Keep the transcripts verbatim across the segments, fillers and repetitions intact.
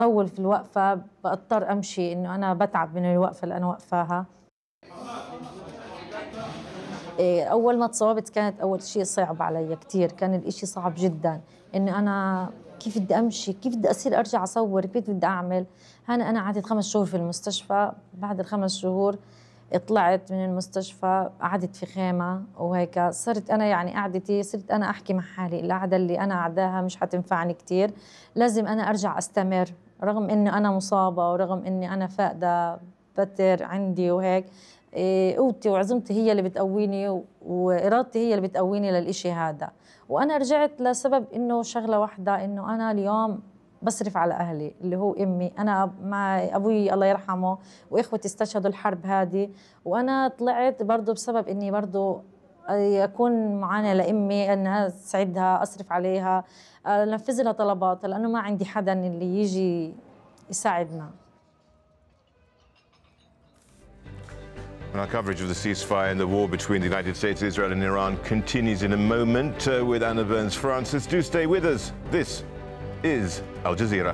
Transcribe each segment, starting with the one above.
طول في الوقفة بضطر أمشي، إنه أنا بتعب من الوقفة اللي أنا وقفاها. أول ما تصابت كانت أول شيء صعب علي كتير، كان الإشي صعب جدا، إنه أنا كيف بدي أمشي، كيف بدي أصير أرجع أصور، كيف بدي أعمل. هنا أنا قعدت خمس شهور في المستشفى. بعد الخمس شهور طلعت من المستشفى، قعدت في خيمة وهيك. صرت أنا يعني قعدتي صرت أنا أحكي مع حالي، القعدة اللي أنا قعداها مش حتنفعني كتير، لازم أنا أرجع أستمر، رغم إني أنا مصابة ورغم إني أنا فاقدة بتر عندي وهيك. قوتي وعزمتي هي اللي بتقويني وإرادتي هي اللي بتقويني للإشي هذا. وأنا رجعت لسبب إنه شغلة واحدة، إنه أنا اليوم بصرف على أهلي اللي هو أمي. أنا مع أبوي الله يرحمه وإخوتي استشهدوا الحرب هذه، وأنا طلعت برضو بسبب إني برضو أكون معانا لأمي، أنها أسعدها، أصرف عليها، أنفذ لها طلباتها، لأنه ما عندي حدا اللي يجي يساعدنا. And our coverage of the ceasefire and the war between the United States, Israel and Iran continues in a moment uh, with Anna Burns-Francis. Do stay with us. This is Al Jazeera.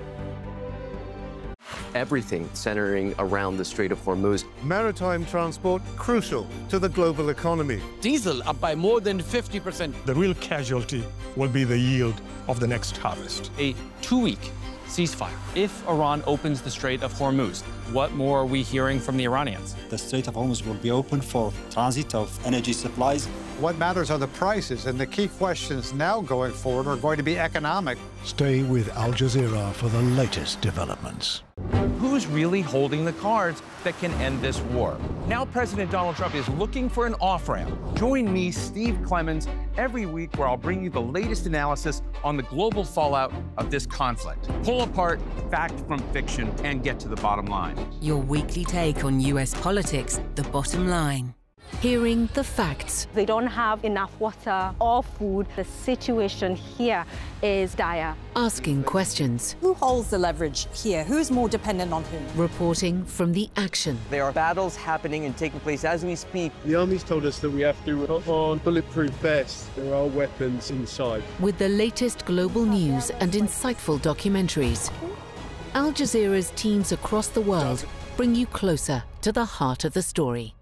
Everything centering around the Strait of Hormuz. Maritime transport crucial to the global economy. Diesel up by more than fifty percent. The real casualty will be the yield of the next harvest. A two-week ceasefire. If Iran opens the Strait of Hormuz, what more are we hearing from the Iranians? The Strait of Hormuz will be open for transit of energy supplies. What matters are the prices, and the key questions now going forward are going to be economic. Stay with Al Jazeera for the latest developments. Who's really holding the cards that can end this war? Now President Donald Trump is looking for an off-ramp. Join me, Steve Clemons, every week where I'll bring you the latest analysis on the global fallout of this conflict. Pull apart fact from fiction and get to the bottom line. Your weekly take on U S politics, The Bottom Line. Hearing the facts. They don't have enough water or food. The situation here is dire. Asking questions. Who holds the leverage here? Who's more dependent on whom? Reporting from the action. There are battles happening and taking place as we speak. The army's told us that we have to put on bulletproof vests. There are weapons inside. With the latest global news and insightful documentaries, Al Jazeera's teams across the world bring you closer to the heart of the story.